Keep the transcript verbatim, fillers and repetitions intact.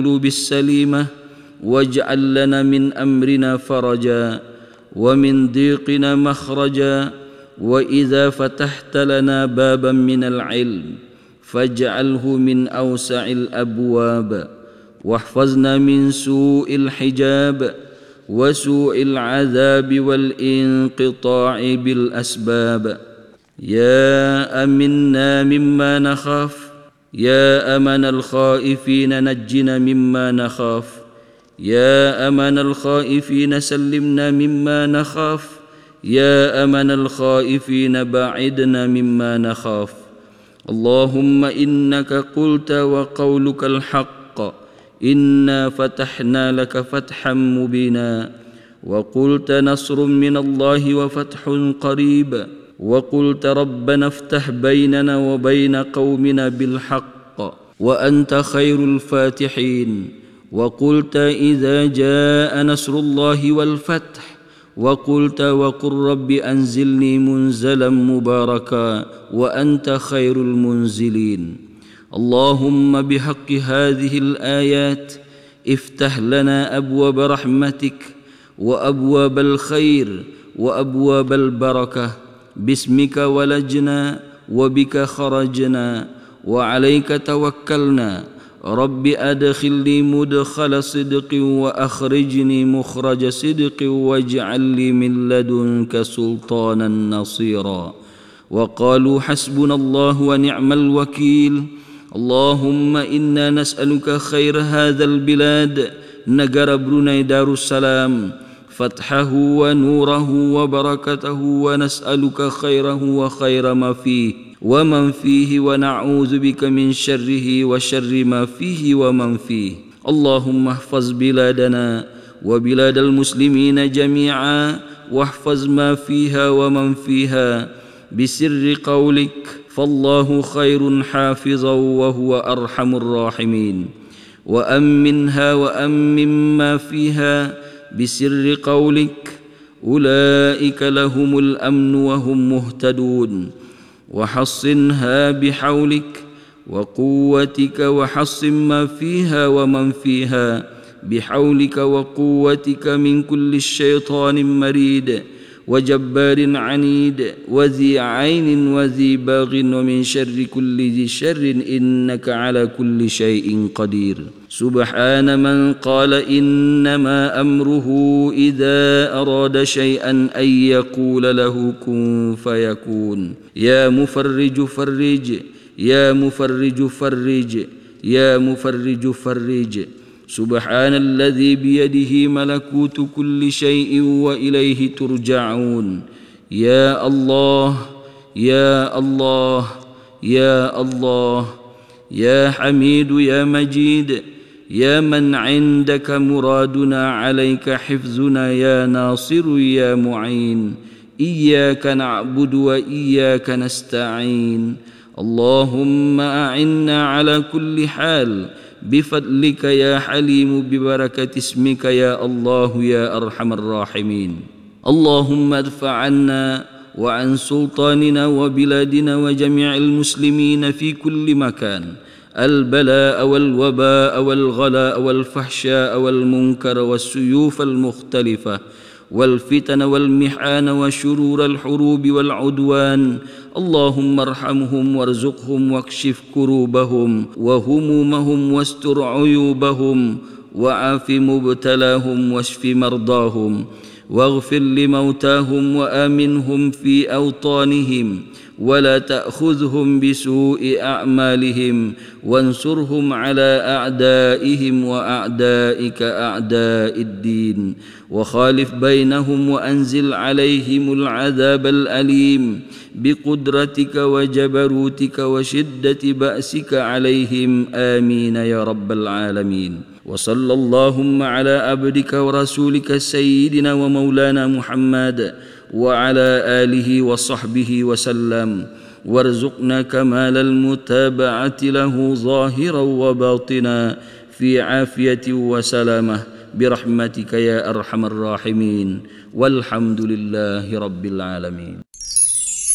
القلوب السليمة، واجعل لنا من أمرنا فرجا ومن ضيقنا مخرجا، وإذا فتحت لنا بابا من العلم فاجعله من أوسع الأبواب، واحفظنا من سوء الحجاب وسوء العذاب والانقطاع بالأسباب. يا أمنا مما نخاف، يا أمن الخائفين نجنا مما نخاف، يا أمن الخائفين سلمنا مما نخاف، يا أمن الخائفين باعدنا مما نخاف. اللهم إنك قلت وقولك الحق، إنا فتحنا لك فتحا مبينا، وقلت نصر من الله وفتح قريب، وقلت ربنا افتح بيننا وبين قومنا بالحق وأنت خير الفاتحين، وقلت إذا جاء نصر الله والفتح، وقلت وقل رب أنزلني منزلا مباركا وأنت خير المنزلين. اللهم بحق هذه الآيات افتح لنا أبواب رحمتك وأبواب الخير وأبواب البركة، باسمك ولجنا وبك خرجنا وعليك توكلنا. رب أدخلني مدخل صدق وأخرجني مخرج صدق، واجعل لي من لدنك سلطانا نصيرا. وقالوا حسبنا الله ونعم الوكيل. اللهم إنا نسألك خير هذا البلاد، نجر بروني دار السلام، فتحه ونوره وبركته، ونسألك خيره وخير ما فيه ومن فيه، ونعوذ بك من شره وشر ما فيه ومن فيه. اللهم احفظ بلادنا وبلاد المسلمين جميعا، واحفظ ما فيها ومن فيها بسر قولك، فالله خير حافظا وهو أرحم الراحمين. وأمنها وأمن ما فيها بسر قولك، أولئك لهم الأمن وهم مهتدون. وحصنها بحولك وقوتك، وحصن ما فيها ومن فيها بحولك وقوتك من كل الشيطان مريد وجبار عنيد وذي عين وذي باغ، ومن شر كل ذي شر، إنك على كل شيء قدير. سبحان من قال إنما أمره إذا أراد شيئا أن يقول له كن فيكون. يا مفرج فرج، يا مفرج فرج، يا مفرج فرج. سبحان الذي بيده ملكوت كل شيء وإليه ترجعون. يا الله يا الله يا الله، يا حميد يا مجيد، يا من عندك مرادنا، عليك حفظنا، يا ناصر يا معين. إياك نعبد وإياك نستعين. اللهم أعنا على كل حال بفضلك يا حليم، ببركة اسمك يا الله يا أرحم الراحمين. اللهم ادفع عنا وعن سلطاننا وبلادنا وجميع المسلمين في كل مكان البلاء والوباء والغلاء والفحشاء والمنكر والسيوف المختلفة والفتن والمحان وشرور الحروب والعدوان. اللهم ارحمهم وارزقهم واكشف كروبهم وهمومهم واستر عيوبهم وعاف مبتلاهم واشف مرضاهم واغفر لموتاهم وآمنهم في أوطانهم، ولا تأخذهم بسوء أعمالهم، وانصرهم على أعدائهم وأعدائك أعداء الدين، وخالف بينهم وأنزل عليهم العذاب الأليم بقدرتك وجبروتك وشدة بأسك عليهم، آمين يا رب العالمين. وصلى اللهم على عبدك ورسولك سيدنا ومولانا محمد وعلى آله وصحبه وسلم، وارزقنا كمال المتابعة له ظاهرا وباطنا في عافية وسلامة برحمتك يا أرحم الراحمين، والحمد لله رب العالمين.